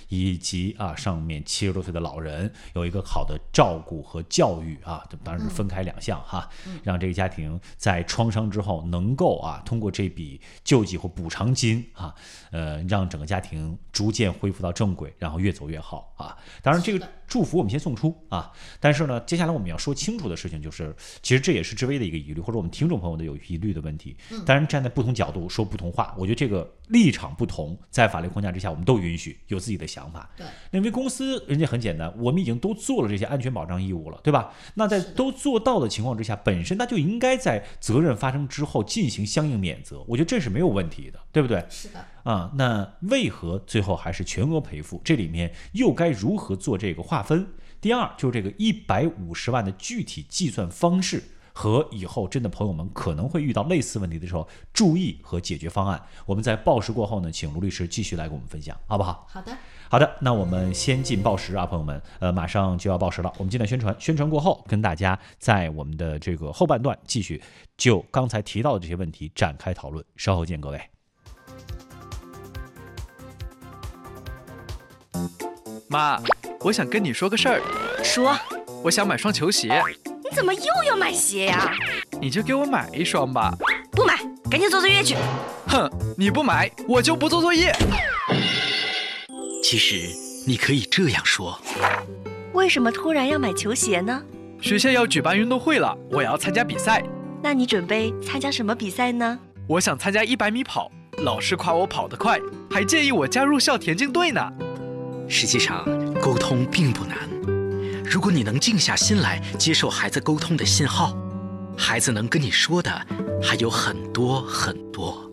以及上面70多岁的老人有一个好的照顾和教育当然是分开两项让这个家庭在创伤之后能够通过这笔救济或补偿金让整个家庭逐渐恢复到正轨，然后越走越好当然这个祝福我们先送出但是呢，接下来我们要说清楚的事情就是，其实这也是知微的一个疑虑，或者我们听众朋友的有疑虑的问题。当然站在不同角度说不同话，我觉得这个立场不同，在法律框架之下，我们都允许有自己的想法。 对， 因为公司人家很简单，我们已经都做了这些安全保障义务了，对吧？那在都做到的情况之下，本身它就应该在责任发生之后进行相应免责，我觉得这是没有问题的，对不对？ 是的。 那为何最后还是全额赔付？这里面又该如何做这个划分？第二，就是这个150万的具体计算方式和以后真的朋友们可能会遇到类似问题的时候，注意和解决方案。我们在报时过后呢，请卢律师继续来给我们分享，好不好？ 好的， 那我们先进报时朋友们，马上就要报时了。我们进来宣传过后，跟大家在我们的这个后半段继续就刚才提到的这些问题展开讨论。稍后见，各位。 妈，我想跟你说个事儿。 说。 我想买双球鞋。 你怎么又要买鞋呀？ 你就给我买一双吧。 不买，赶紧做作业去。 哼，你不买，我就不做作业。 其实你可以这样说。 为什么突然要买球鞋呢？ 学校要举办运动会了，我要参加比赛。 那你准备参加什么比赛呢？ 我想参加100米跑，老师夸我跑得快，还建议我加入校田径队呢。 实际上，沟通并不难。如果你能静下心来接受孩子沟通的信号，孩子能跟你说的还有很多很多。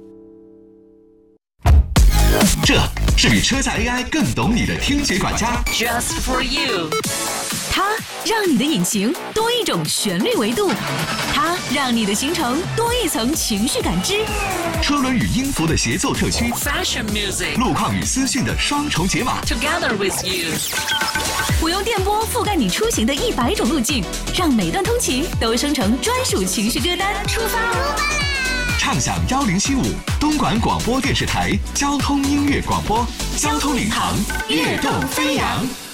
这是比车载 AI 更懂你的听觉管家 Just for you。 它让你的引擎多一种旋律维度，它让你的行程多一层情绪感知。 车轮与音符的协奏特区 Fashion music。 路况与思绪的双重解码 Together with you。 我用电波覆盖你出行的100种路径，让每段通勤都生成专属情绪歌单。出发啦！ 畅享1075东莞广播电视台交通音乐广播，交通领航，跃动飞扬。